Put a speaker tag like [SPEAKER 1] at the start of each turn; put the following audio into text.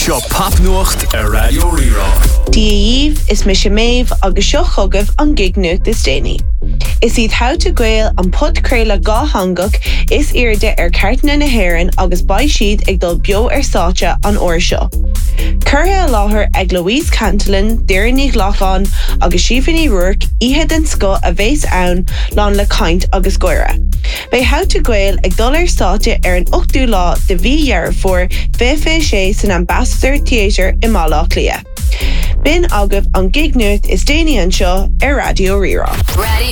[SPEAKER 1] Seo Papnuacht a Radio Rira.
[SPEAKER 2] Díomh is me sin méh agus seo chugah an gig nuacht is déine. Is iad how to gael an podcréile gá hangach is irde cartna na haireann agus bai siad ag dul bio sáte an uair seo. Curtha láthair ag Louise Cantillon, Deireadh Lachán agus Siobhan Rourke ihe den sco a bhés ann lán le caint agus goire. Bei how to gael ag dul sáte an 8ú lá de bhí dhearfór FFA san Ambassador Theatre i Málaach Lia. Bin agah an gig nuacht is déine an seo ar Radio Rira.
[SPEAKER 3] Radio